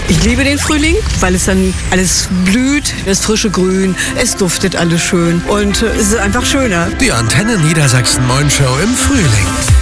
Ich liebe den Frühling, weil es dann alles blüht, das frische Grün, es duftet alles schön und es ist einfach schöner. Die Antenne Niedersachsen Morning Show im Frühling.